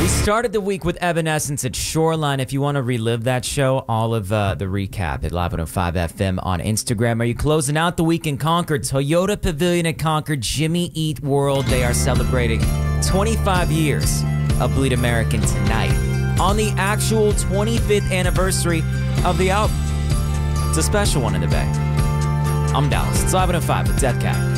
We started the week with Evanescence at Shoreline. If you want to relive that show, all of the recap at Live 105 FM on Instagram. Are you closing out the week in Concord? Toyota Pavilion at Concord, Jimmy Eat World. They are celebrating 25 years of Bleed American tonight on the actual 25th anniversary of the album. It's a special one in the Bay. I'm Dallas. It's Live 105 with Death Cab.